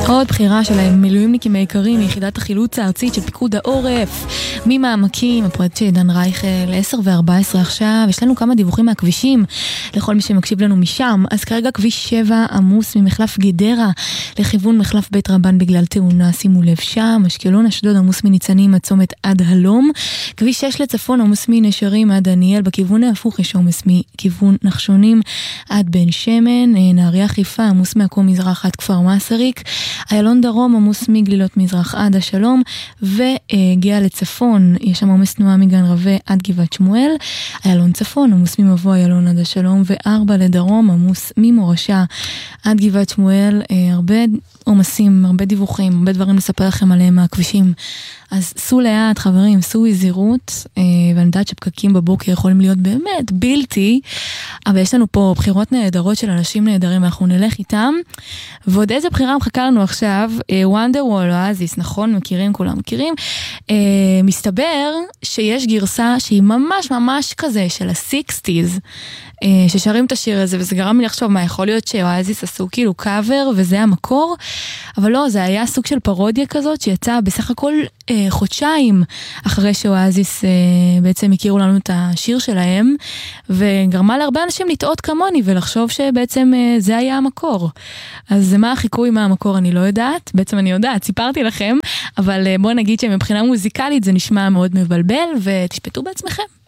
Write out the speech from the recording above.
עוד בחירה של המילואימניקים היקרים מיחידת החילוץ הארצית של פיקוד העורף ממעמקים, הפרויקט של עידן רייכל 10:14 עכשיו. יש לנו כמה דיווחים מהכבישים לכל מי שמקשיב לנו משם. אז כרגע כביש 7 עמוס ממחלף גדרה לכיוון מחלף בית רבן בגלל תאונה, שימו לב שם. אשקלון אשדוד עמוס מניצנים עד צומת עד הלום. כביש 6 לצפון עמוס מנשרים עד דניאל, בכיוון ההפוך יש עומס מכיוון נחשונים עד בן שמן. נהריה חיפה עמוס מעכו מזרח עד כפר מסריק. איילון דרום עמוס מגלילות מזרח עד השלום, והגיע לצפון יש שם עומס תנועה מגן רווה עד גבעת שמואל. איילון צפון עמוס ממבוא איילון עד השלום, ו4 לדרום עמוס ממורשה עד גבעת שמואל. הרבה עומסים, הרבה דיווחים, הרבה דברים לספר לכם עליהם מהכבישים. אז סעו לאט חברים, סעו זהירות, ואני יודעת שפקקים בבוקר יכולים להיות באמת בלתי, אבל יש לנו פה בחירות נהדרות של אנשים נהדרים, ואנחנו נלך איתם. ועוד איזה בחירה מחכה לנו עכשיו? וונדרוול, אואזיס, נכון? מכירים, כולם מכירים. מסתבר שיש גרסה שהיא ממש ממש כזה של ה-60s, ששרים את השיר הזה, וזה גרם לי לחשוב מה יכול להיות שאואזיס עשו כאילו קאבר וזה המקור, אבל לא, זה היה סוג של פרודיה כזאת שיצאה בסך הכל חודשיים אחרי שאואזיס בעצם הכירו לנו את השיר שלהם, וגרמה להרבה אנשים לטעות כמוני ולחשוב שבעצם זה היה המקור. אז מה החיקוי מה המקור אני לא יודעת, בעצם אני יודעת, סיפרתי לכם, אבל בואו נגיד שמבחינה מוזיקלית זה נשמע מאוד מבלבל, ותשפטו בעצמכם.